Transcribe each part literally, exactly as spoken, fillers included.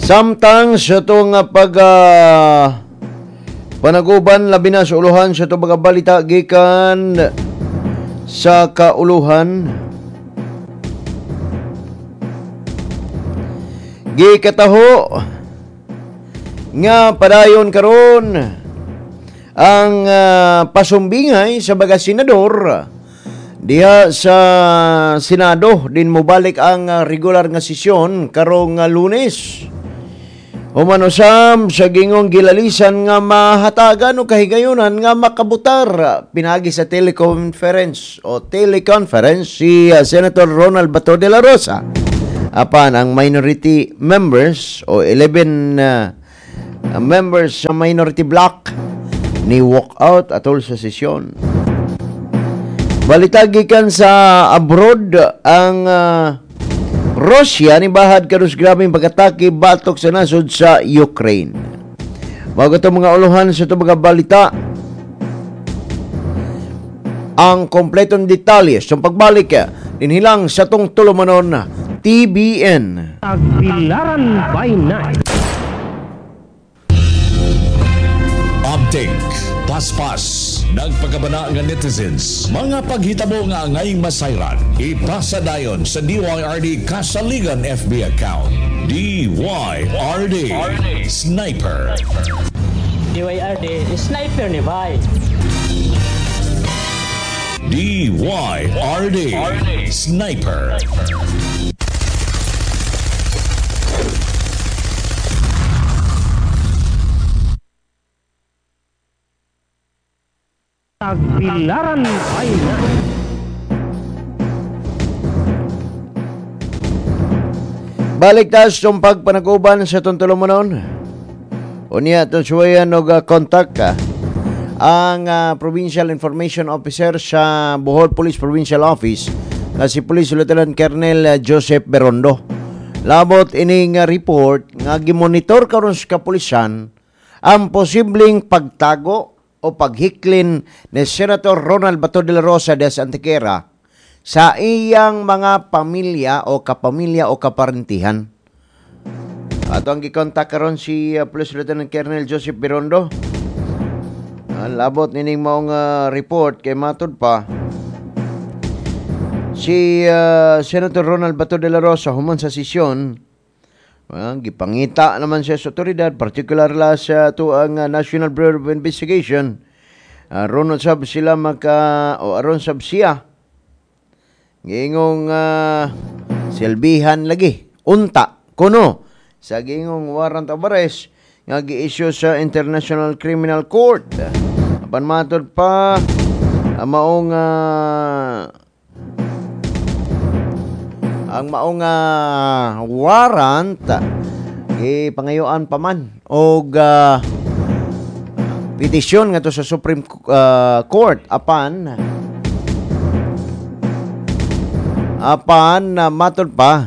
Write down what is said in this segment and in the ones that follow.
Samtang sa itong pag uh, panaguban labi na sa uluhan sa itong mga balita gikan sa kauluhan, gikataho nga padayon karon ang uh, pasumbingay sa mga senador diha sa Senado din mobalik ang uh, regular nga sesyon karong uh, Lunes. Humano sam sa gingong gilalisan nga mahatagan o kahigayunan nga makabutar pinagi sa teleconference o teleconference si uh, Senator Ronald Bato de la Rosa apan ang minority members o eleven uh, members sa minority block ni walk out atol sa sesyon. Balita gikan sa abroad ang uh, Russia ni bahad karos grabing pag-atake batok sa nasod sa Ukraine. Bago itong mga uluhan sa itong mga balita, ang kompletong detalye sa pagbalik dinhilang sa itong tulumanon T B N. Tagbilaran by night. Update, paspas, nagpagabana nga netizens, mga paghitabo nga ngayong masayran, ipasa dayon sa D Y R D Kasaligan F B account. D Y R D Sniper. D Y R D Sniper ni Bay. D Y R D Sniper. Tagbilaran by night. Balik tas yung pagpanaguban sa itong tulumanon. Unya itong suwayan o kontak ka ang uh, Provincial Information Officer sa Bohol Police Provincial Office na si Police Lieutenant Colonel Joseph Berondo. Labot ining uh, report nga gimonitor karon sa kapulisan ang posibleng pagtago o paghiklin ni Senator Ronald Bato de la Rosa de Antequera sa iyang mga pamilya o kapamilya o kaparentihan. Ato ang gikontak karon si uh, Police Lieutenant Colonel Joseph Berondo. Uh, labot nining maong uh, report kay matud pa si uh, Senator Ronald Bato de la Rosa human sa sesyon. Uh, gipangita naman siya sa otoridad, particular la sa tuang uh, National Bureau of Investigation. Uh, Ron sab sila maka o aron sab siya gingong uh, silbihan lagi unta kuno sa gingong warrant of arrest nga gi-issue sa International Criminal Court. Apan matod pa ang maong uh, ang maong uh, warrant ipangayuan pa man og uh, petisyon nga to sa Supreme uh, Court apan apan uh, matod pa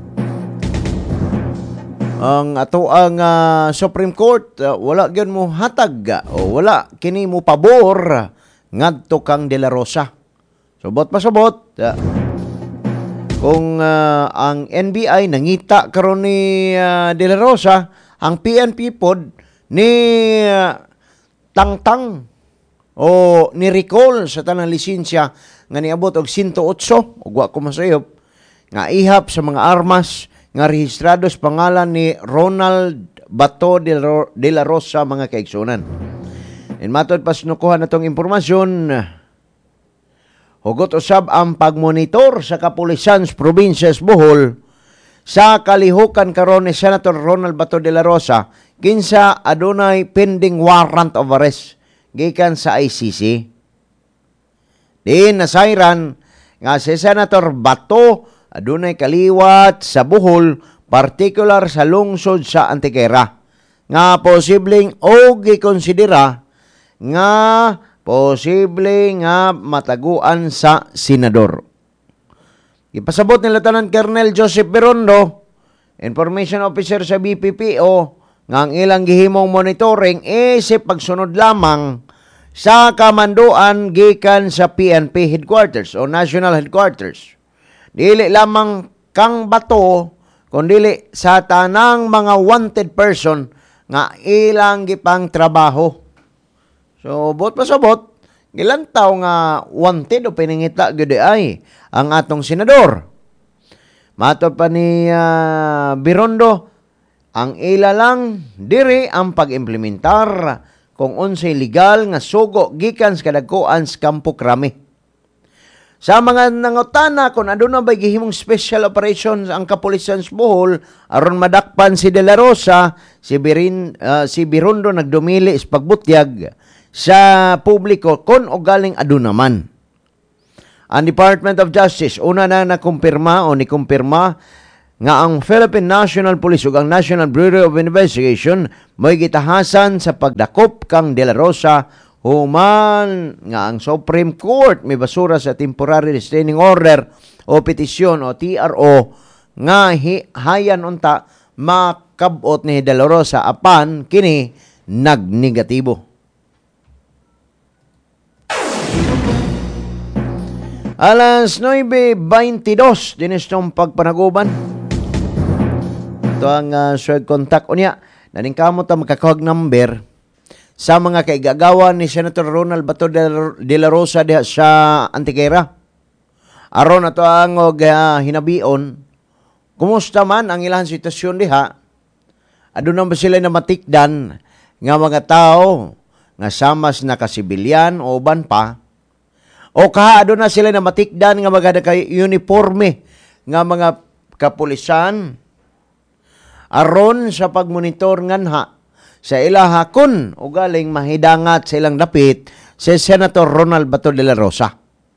ang ato ang uh, Supreme Court uh, wala gyud mo hatag uh, o wala kini mo pabor ngadto kang De La Rosa. Subot pa subot uh, kung uh, ang N B I nangita karon ni uh, De La Rosa, ang P N P pod ni uh, tangtang o ni recall sa tanang lisensya nga niabot og one oh eight ug wa ko masayop nga ihap sa mga armas nga rehistrado sa pangalan ni Ronald Bato de la Rosa mga kaigsunan. In matod pa sinukuha natong impormasyon, hugot usab ang pagmonitor sa kapulisan sa probinsya sa Bohol sa kalihukan karon ni Senator Ronald Bato de la Rosa kinsa adunay pending warrant of arrest gikan sa I C C. Din nasayran nga si Senator Bato adunay kaliwat sa Bohol, particular sa lungsod sa Antequera, nga posibleng o gikonsidera nga posible nga mataguan sa senador. Ipasabot ni Lieutenant Colonel Joseph Berondo, Information Officer sa B P P O, nga ang ilang gihimong monitoring isip pagsunod lamang sa kamanduan gikan sa P N P Headquarters o National Headquarters. Dili lamang kang Bato, kundili sa tanang mga wanted person nga ilang gipang trabaho. So, bot pa sa bot, gilantaw nga wanted o pinangita gyud ay ang atong senador. Matod pa ni uh, Birondo, ang ila lang diri ang pag-implementar kung unsay legal nga sugo gikan sa kadagkuan sa Kampo Krami. Sa mga nangutana kung aduna ba gihimong special operations ang kapulisan sa Bohol aron madakpan si De La Rosa, si Birin, uh, si Birondo nagdumili sa pagbutyag sa publiko kon o galing aduna man. Ang Department of Justice una na nakumpirma o nikumpirma nga ang Philippine National Police ug ang National Bureau of Investigation mo'y gitahasan sa pagdakop kang De La Rosa human nga ang Supreme Court may basura sa Temporary Restraining Order o petisyon o T R O nga hi, hayan unta makabot ni De La Rosa apan kini nagnegatibo. Alas nueve veintidós dinis tong pagpanaguban. Ito ang uh, swag contact unya. Naning kamot ang makakawag number sa mga kaigagawan ni Senator Ronald Bato de la Rosa diha sa Antiquera. Aron ato ang uh, hinabion, kumusta man ang ilang sitwasyon diha? Aduna ba sila na matikdan nga mga tao nga samas na kasibilyan o uban pa? O kaado na sila na matikdan nga magada kay uniforme nga mga kapulisan aron sa pagmonitor nganha sa ilaha kun o galing mahidangat sa ilang dapit si Senator Ronald Bato de la Rosa.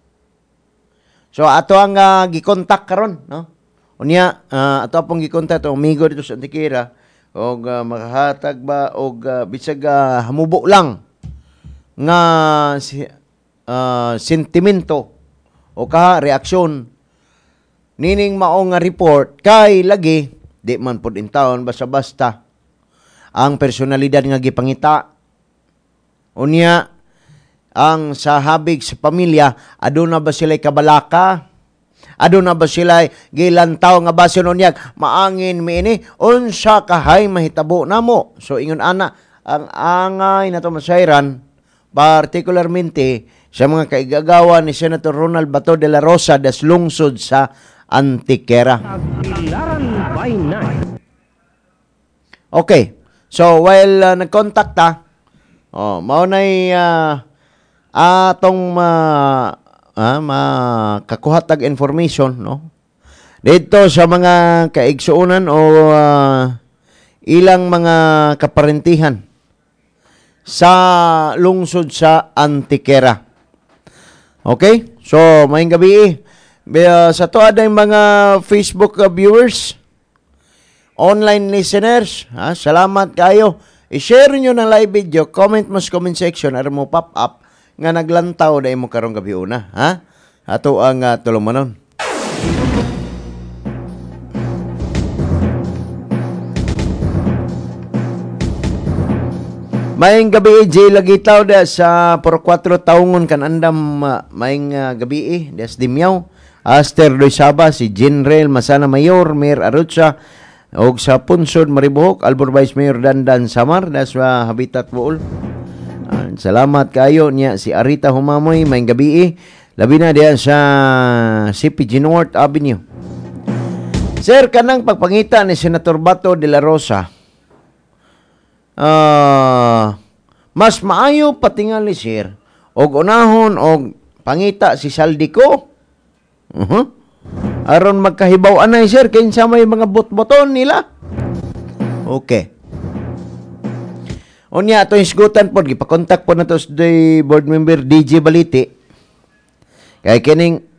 So ato ang uh, gikontak karon, no? Unya uh, ato pong gikontak to amigo dito sa Antiquera og uh, makahatag ba og uh, bisag uh, hamubo lang nga si Uh, sentimento o ka reaksyon nining mao nga report kay lagi di man pud in taon basta-basta ang personalidad nga gipangita unya ang sa habig sa pamilya aduna ba sila'y kabalaka, aduna ba sila'y gilantaw nga basin unyag maangin miini unsa kahay mahitabo namo. So ingon ana ang angay nato masayran particularmente sa mga kaigagawa ni Senator Ronald Bato de la Rosa das lungsod sa Antiquera. Tagbilaran by night. Okay. So while uh, nag-contact ta, oh, mao nay uh, atong uh, uh, makakuhatag information, no? Dito sa mga kaigsuonan o uh, ilang mga kaparentihan sa lungsod sa Antiquera. Okay? So, maayong gabi. Uh, sa to aday mga Facebook uh, viewers, online listeners, ha? Salamat kayo. I-share nyo ng live video, comment mo sa comment section, ara mo pop up nga naglantaw dahil mo karong gabi una. Ha? Ato ang uh, tulumanon. Maayong gabi, J. Lagitaw da sa por kwatro taungon kan andam uh, maayong uh, gabi eh, das Dimyaw, Aster Doysaba, si General Masana Mayor, Mayor Arutsa, og sa Punsod Maribohok, Albor Vice Mayor Dandan Samar, das uh, Habitat Bool. Uh, salamat kayo niya si Arita Humamoy, maayong gabi eh, labi na diyan sa C P G North Avenue. Sir, kanang pagpangita ni Senator Bato de la Rosa, Uh, mas maayo patingali sir og unahon og pangita si Saldico uh-huh. aron magkahibaw anay sir kinsa may mga bot-boton nila. Okay, unya ato isgutan pod gipakontak po nato sa board member D J Baliti kay kining